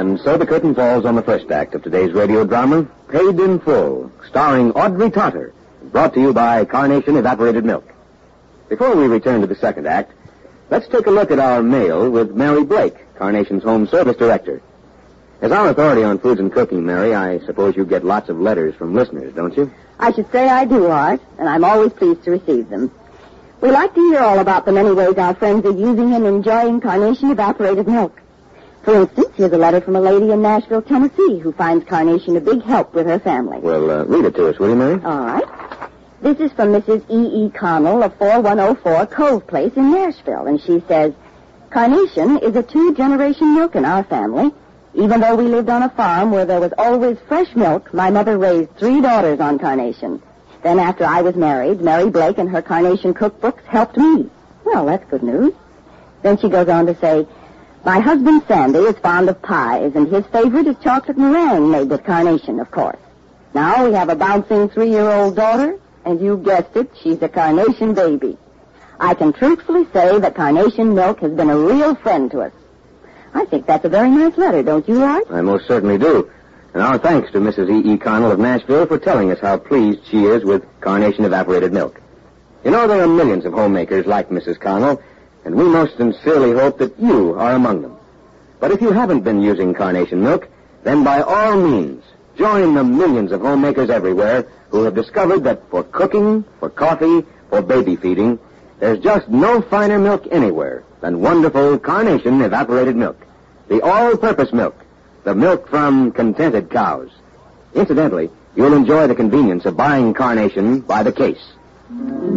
And so the curtain falls on the first act of today's radio drama, Paid in Full, starring Audrey Totter, brought to you by Carnation Evaporated Milk. Before we return to the second act, let's take a look at our mail with Mary Blake, Carnation's Home Service Director. As our authority on foods and cooking, Mary, I suppose you get lots of letters from listeners, don't you? I should say I do, Art, and I'm always pleased to receive them. We like to hear all about the many ways our friends are using and enjoying Carnation Evaporated Milk. For instance, here's a letter from a lady in Nashville, Tennessee, who finds Carnation a big help with her family. Well, read it to us, will you, Mary? All right. This is from Mrs. E.E. Connell of 4104 Cove Place in Nashville, and she says, Carnation is a 2-generation milk in our family. Even though we lived on a farm where there was always fresh milk, my mother raised 3 daughters on Carnation. Then after I was married, Mary Blake and her Carnation cookbooks helped me. Well, that's good news. Then she goes on to say, my husband Sandy is fond of pies, and his favorite is chocolate meringue made with Carnation, of course. Now we have a bouncing 3-year-old daughter, and you guessed it, she's a Carnation baby. I can truthfully say that Carnation milk has been a real friend to us. I think that's a very nice letter, don't you, Art? I most certainly do. And our thanks to Mrs. E.E. Connell of Nashville for telling us how pleased she is with Carnation Evaporated Milk. You know, there are millions of homemakers like Mrs. Connell, and we most sincerely hope that you are among them. But if you haven't been using Carnation milk, then by all means, join the millions of homemakers everywhere who have discovered that for cooking, for coffee, for baby feeding, there's just no finer milk anywhere than wonderful Carnation Evaporated Milk. The all-purpose milk. The milk from contented cows. Incidentally, you'll enjoy the convenience of buying Carnation by the case.